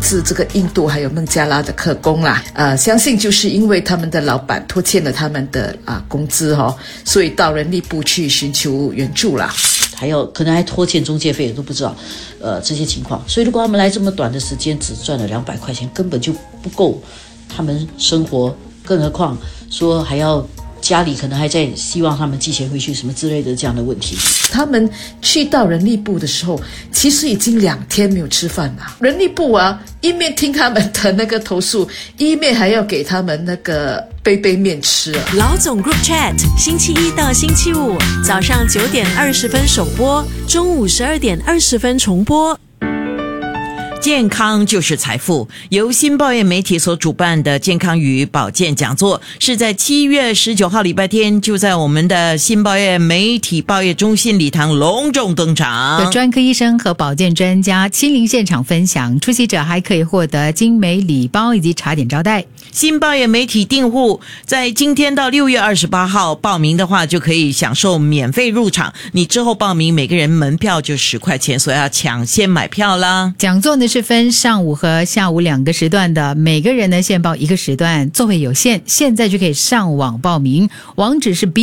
自这个印度还有孟加拉的客工啦。相信就是因为他们的老板拖欠了他们的工资所以到人力部去寻求援助啦。 还有可能还拖欠中介费都不知道，这些情况。所以如果他们来这么短的时间只赚了200块钱，根本就不够他们生活，更何况说还要家里可能还在希望他们寄钱回去什么之类的这样的问题。 他们去到人力部的时候，其实已经2天没有吃饭了。人力部一面听他们的那个投诉，一面还要给他们那个杯面吃老总 Group Chat 星期一到星期五早上9点20分首播，中午12点20分重播。 健康就是财富，由新报业媒体所主办的健康与保健讲座是在7月19号礼拜天，就在我们的新报业媒体报业中心礼堂隆重登场， 有专科医生和保健专家亲临现场分享，出席者还可以获得精美礼包以及茶点招待。 新报业媒体订户在今天到6月28号报名的话，就可以享受免费入场，你之后报名每个人门票就10块钱，所以要抢先买票啦。 讲座呢是分上午和下午2个时段的，每个人呢限报1个时段，座位有限，现在就可以上网报名，网址是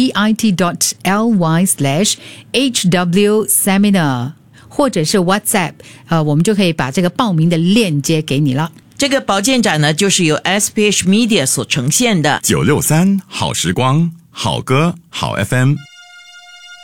bit.ly/hwseminar 或者是 WhatsApp， 我们就可以把这个报名的链接给你了。 这个保健展呢，就是由 SPH Media 所呈现的 963好时光，好歌好 FM。